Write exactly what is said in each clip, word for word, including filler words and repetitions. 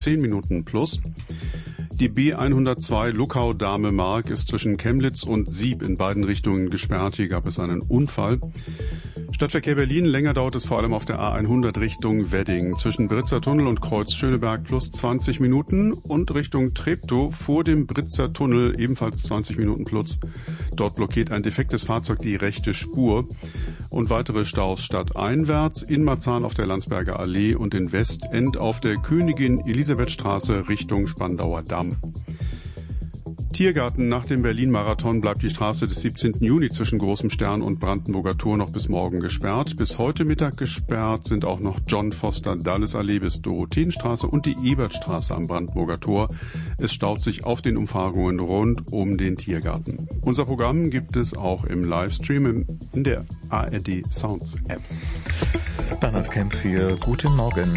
zehn Minuten plus. Die B hundertzwei Luckau-Dahme-Mark ist zwischen Chemnitz und Sieb in beiden Richtungen gesperrt. Hier gab es einen Unfall. Stadtverkehr Berlin, länger dauert es vor allem auf der A hundert Richtung Wedding. Zwischen Britzer Tunnel und Kreuz Schöneberg plus zwanzig Minuten und Richtung Treptow vor dem Britzer Tunnel ebenfalls zwanzig Minuten plus. Dort blockiert ein defektes Fahrzeug die rechte Spur. Und weitere Staus stadteinwärts in Marzahn auf der Landsberger Allee und in Westend auf der Königin-Elisabeth-Straße Richtung Spandauer Damm. Tiergarten: Nach dem Berlin-Marathon bleibt die Straße des siebzehnten Juni zwischen Großem Stern und Brandenburger Tor noch bis morgen gesperrt. Bis heute Mittag gesperrt sind auch noch John Foster Dulles Allee bis Dorotheenstraße und die Ebertstraße am Brandenburger Tor. Es staut sich auf den Umfahrungen rund um den Tiergarten. Unser Programm gibt es auch im Livestream in der A R D Sounds App. Bernhard Kemp für Guten Morgen.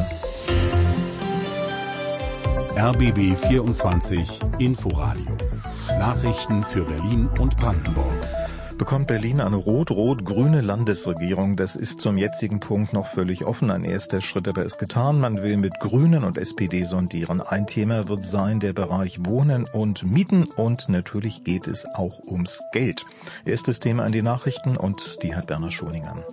R B B vierundzwanzig Inforadio. Nachrichten für Berlin und Brandenburg. Bekommt Berlin eine rot-rot-grüne Landesregierung? Das ist zum jetzigen Punkt noch völlig offen. Ein erster Schritt aber ist getan. Man will mit Grünen und S P D sondieren. Ein Thema wird sein der Bereich Wohnen und Mieten. Und natürlich geht es auch ums Geld. Erstes Thema an die Nachrichten und die hat Berner Schoninger.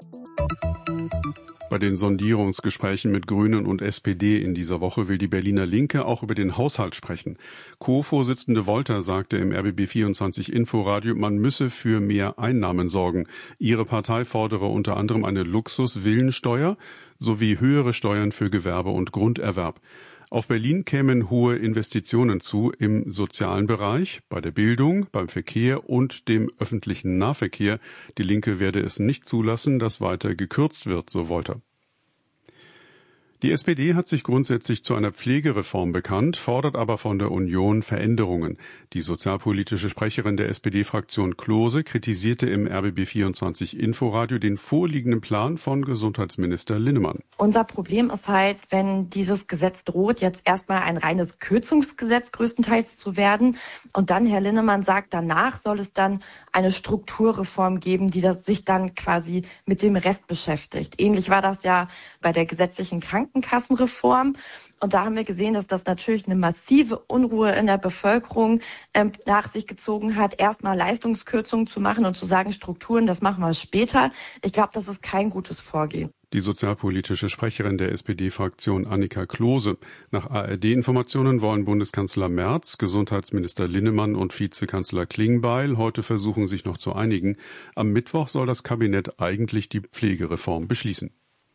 Bei den Sondierungsgesprächen mit Grünen und S P D in dieser Woche will die Berliner Linke auch über den Haushalt sprechen. Co-Vorsitzende Wolter sagte im R B B vierundzwanzig Inforadio, man müsse für mehr Einnahmen sorgen. Ihre Partei fordere unter anderem eine Luxus-Villensteuer sowie höhere Steuern für Gewerbe und Grunderwerb. Auf Berlin kämen hohe Investitionen zu im sozialen Bereich, bei der Bildung, beim Verkehr und dem öffentlichen Nahverkehr. Die Linke werde es nicht zulassen, dass weiter gekürzt wird, so Wolter. Die S P D hat sich grundsätzlich zu einer Pflegereform bekannt, fordert aber von der Union Veränderungen. Die sozialpolitische Sprecherin der S P D-Fraktion Klose kritisierte im R B B vierundzwanzig Inforadio den vorliegenden Plan von Gesundheitsminister Linnemann. Unser Problem ist halt, wenn dieses Gesetz droht, jetzt erstmal ein reines Kürzungsgesetz größtenteils zu werden. Und dann, Herr Linnemann sagt, danach soll es dann eine Strukturreform geben, die das sich dann quasi mit dem Rest beschäftigt. Ähnlich war das ja bei der gesetzlichen Krankenversicherung. Krankenkassenreform. Und da haben wir gesehen, dass das natürlich eine massive Unruhe in der Bevölkerung ähm, nach sich gezogen hat, erstmal Leistungskürzungen zu machen und zu sagen, Strukturen, das machen wir später. Ich glaube, das ist kein gutes Vorgehen. Die sozialpolitische Sprecherin der S P D-Fraktion Annika Klose. Nach A R D-Informationen wollen Bundeskanzler Merz, Gesundheitsminister Linnemann und Vizekanzler Klingbeil heute versuchen, sich noch zu einigen. Am Mittwoch soll das Kabinett eigentlich die Pflegereform beschließen.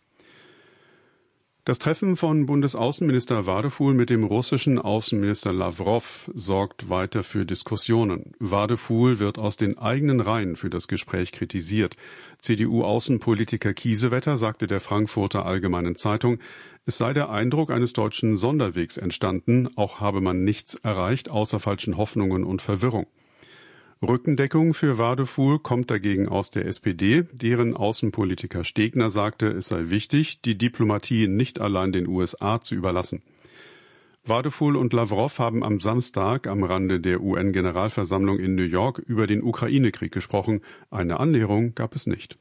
Das Treffen von Bundesaußenminister Wadefuhl mit dem russischen Außenminister Lawrow sorgt weiter für Diskussionen. Wadefuhl wird aus den eigenen Reihen für das Gespräch kritisiert. C D U-Außenpolitiker Kiesewetter sagte der Frankfurter Allgemeinen Zeitung, es sei der Eindruck eines deutschen Sonderwegs entstanden, auch habe man nichts erreicht, außer falschen Hoffnungen und Verwirrung. Rückendeckung für Wadefuhl kommt dagegen aus der S P D. Deren Außenpolitiker Stegner sagte, es sei wichtig, die Diplomatie nicht allein den U S A zu überlassen. Wadefuhl und Lawrow haben am Samstag am Rande der U N-Generalversammlung in New York über den Ukraine-Krieg gesprochen. Eine Annäherung gab es nicht.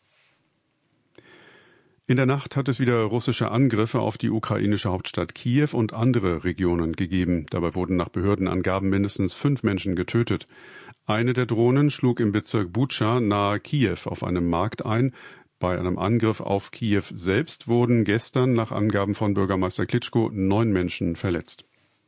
In der Nacht hat es wieder russische Angriffe auf die ukrainische Hauptstadt Kiew und andere Regionen gegeben. Dabei wurden nach Behördenangaben mindestens fünf Menschen getötet. Eine der Drohnen schlug im Bezirk Butscha nahe Kiew auf einem Markt ein. Bei einem Angriff auf Kiew selbst wurden gestern nach Angaben von Bürgermeister Klitschko neun Menschen verletzt.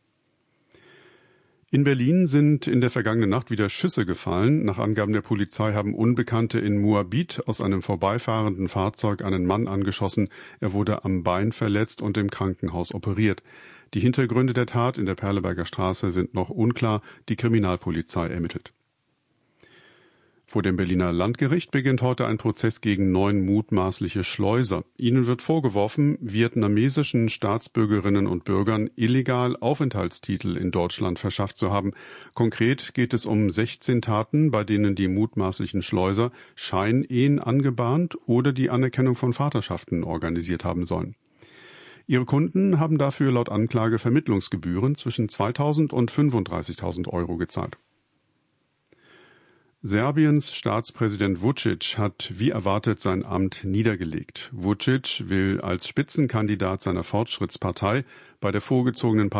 In Berlin sind in der vergangenen Nacht wieder Schüsse gefallen. Nach Angaben der Polizei haben Unbekannte in Moabit aus einem vorbeifahrenden Fahrzeug einen Mann angeschossen. Er wurde am Bein verletzt und im Krankenhaus operiert. Die Hintergründe der Tat in der Perleberger Straße sind noch unklar. Die Kriminalpolizei ermittelt. Vor dem Berliner Landgericht beginnt heute ein Prozess gegen neun mutmaßliche Schleuser. Ihnen wird vorgeworfen, vietnamesischen Staatsbürgerinnen und Bürgern illegal Aufenthaltstitel in Deutschland verschafft zu haben. Konkret geht es um sechzehn Taten, bei denen die mutmaßlichen Schleuser Scheinehen angebahnt oder die Anerkennung von Vaterschaften organisiert haben sollen. Ihre Kunden haben dafür laut Anklage Vermittlungsgebühren zwischen zweitausend und fünfunddreißigtausend Euro gezahlt. Serbiens Staatspräsident Vučić hat wie erwartet sein Amt niedergelegt. Vučić will als Spitzenkandidat seiner Fortschrittspartei bei der vorgezogenen